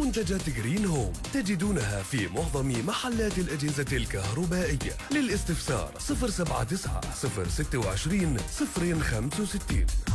منتجات جرين هوم تجدونها في معظم محلات الأجهزة الكهربائية. للاستفسار 079 026 065.